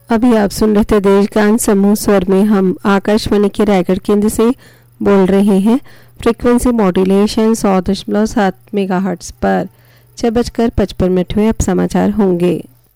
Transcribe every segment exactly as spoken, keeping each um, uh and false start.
अभी आप सुन रहे थे देशगान समूह स्वर में। हम आकाशवाणी के रायगढ़ केंद्र से बोल रहे हैं। फ्रीक्वेंसी मॉड्यूलेशन सौ दशमलव सात मेगा हर्ट्ज पर। छह बजकर पचपन मिनट हुए, अब समाचार होंगे।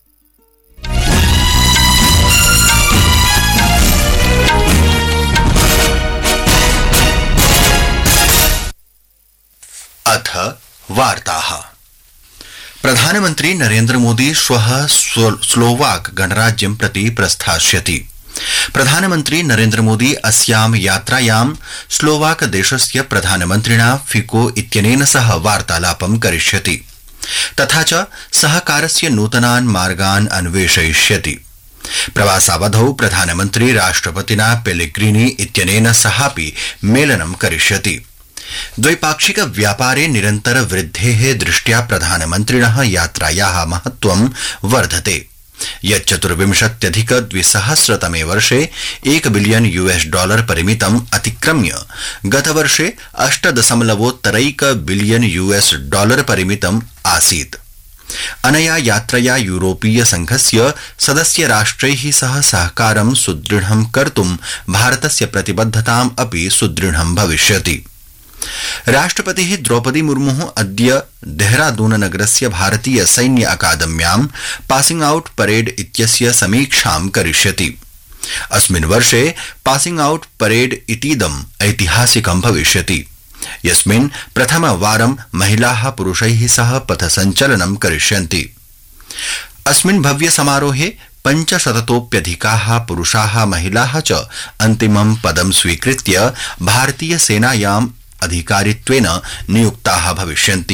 अथ वार्ताः। प्रधानमन्त्री नरेन्द्र मोदी श्वः स्लोवाक गणराज्यं प्रति प्रस्थास्यति। प्रधानमन्त्री नरेन्द्र मोदी अस्यां यात्रायां स्लोवाक देशस्य प्रधानमन्त्रिणा फिको इत्यनेन सह वार्तालापं करिष्यति, तथा च सहकारस्य नूतनान् मार्गान् अन्वेषयिष्यति। प्रवासावधौ प्रधानमन्त्री राष्ट्रपतिना पेलेग्रिनी इत्यनेन सहापि मेलनं करिष्यति। द्वैपाक्षिक व्यापारे निरन्तर वृद्धेः दृष्ट्या प्रधानमन्त्रिणः यात्रायाः महत्त्वं वर्धते, यत् चतुर्विंशत्यधिक द्विसहस्रतमे वर्षे एक बिलियन यूएस डॉलर परिमितम् अतिक्रम्य गतवर्षे अष्ट दशमलवोत्तरैक बिलियन यूएस डॉलर परिमितम् आसीत्। अनया यात्रया यूरोपीय संघस्य सदस्य राष्ट्रैः सह सहकारं सुदृढं कर्तुं भारतस्य प्रतिबद्धताम् अपि सुदृढं भविष्यति। राष्ट्रपतिः द्रौपदी मुर्मुः अद्य देहरादून नगरस्य भारतीय सैन्य अकादम्यां पासिंग आउट परेड इत्यस्य समीक्षां करिष्यति। अस्मिन् वर्षे पासिंग आउट परेड इतीदम् ऐतिहासिकं भविष्यति, यस्मिन् प्रथमवारं महिलाः पुरुषैः सह पथसञ्चलनं करिष्यन्ति। अस्मिन् भव्य समारोहे पञ्चशततोप्यधिकाः पुरुषाः महिलाः च अन्तिमं पदं स्वीकृत्य भारतीय सेनायां अधिकारित्वेन नियुक्ताः भविष्यन्ति।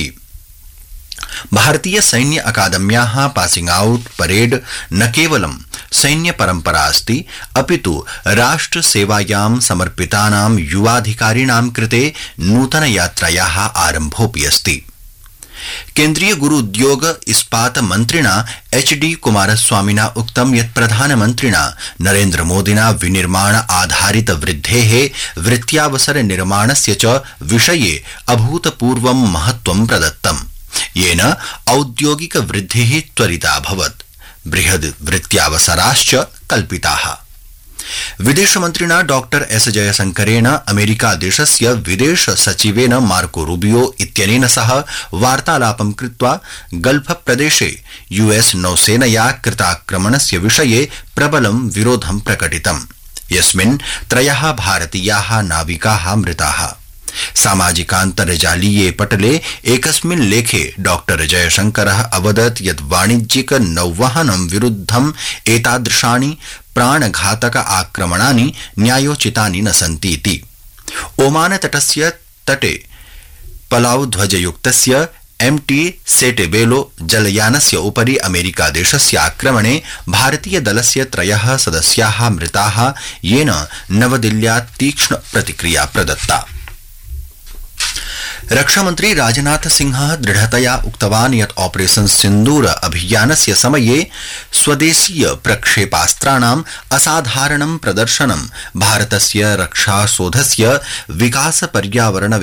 भारतीय सैन्य अकादम्याः पासिंग आउट परेड न केवलं सैन्य परंपरा अस्ति, अपितु राष्ट्र सेवायां समर्पितानां युवाधिकारिणां कृते नूतन यात्रायाः आरम्भोऽपि अस्ति। केन्द्रीय गुरु उद्योग इस्पात मन्त्रिणा एच डी कुमारस्वामिना उक्तं यत् प्रधानमन्त्रिणा नरेन्द्र मोदिना विनिर्माण आधारित वृद्धेः वृत्त्यावसर निर्माणस्य च विषये अभूतपूर्वं महत्त्वं प्रदत्तम्, येन औद्योगिक वृद्धिः त्वरिता अभवत्, बृहद् वृत्त्यावसराश्च कल्पिताः। विदेशमन्त्रिणा डॉक्टर एस जयशंकरेण अमेरिका देशस्य विदेश सचिवेन मार्को रूबियो इत्यनेन सह वार्तालापं कृत्वा गल्फ प्रदेशे यूएस नौसेनया कृताक्रमणस्य विषये प्रबलं विरोधं प्रकटितम्, यस्मिन् त्रयः भारतीयाः नाविकाः मृताः। सामाजिकान्तर्जालीये पटले एकस्मिन् लेखे डॉक्टर जयशंकरः अवदत् यत् वाणिज्यिक नौवहनं विरुद्धम् एतादृशानि प्राणघातक आक्रमणानि न्यायोचितानि न सन्तीति। ओमान तटस्य तटे पलाउ ध्वजयुक्तस्य एम टी सेटेबेलो जलयानस्य उपरि अमेरिका देशस्य आक्रमणे भारतीय दलस्य त्रयः सदस्याः मृताः, येन नवदिल्ल्यां तीक्ष्ण प्रतिक्रिया प्रदत्ता। रक्षामन्त्री राजनाथ सिंहः दृढ़तया उक्तवान् यत् ऑपरेशन सिन्दूर अभियानस्य समये स्वदेशीय प्रक्षेपास्त्राणाम् असाधारणं प्रदर्शनं भारतस्य रक्षासौधस्य विकास पर्यावरण